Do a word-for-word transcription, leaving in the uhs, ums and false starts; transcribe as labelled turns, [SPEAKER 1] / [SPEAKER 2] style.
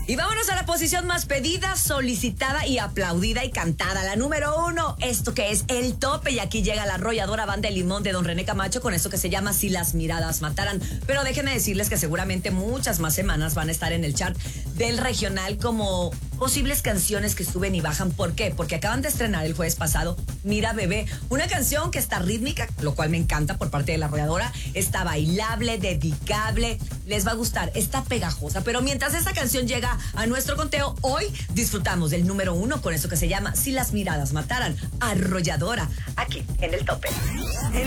[SPEAKER 1] Y vámonos a la posición más pedida, solicitada y aplaudida y cantada. La número uno, esto que es el tope. Y aquí llega la arrolladora Banda de Limón de don René Camacho con esto que se llama Si las miradas mataran. Pero déjenme decirles que seguramente muchas más semanas van a estar en el chart del regional como posibles canciones que suben y bajan. ¿Por qué? Porque acaban de estrenar el jueves pasado Mira Bebé, una canción que está rítmica, lo cual me encanta por parte de la arrolladora. Está bailable, dedicable, les va a gustar, está pegajosa. Pero mientras esta canción llega a nuestro conteo, hoy disfrutamos del número uno con eso que se llama Si las miradas mataran, arrolladora, aquí en el tope. En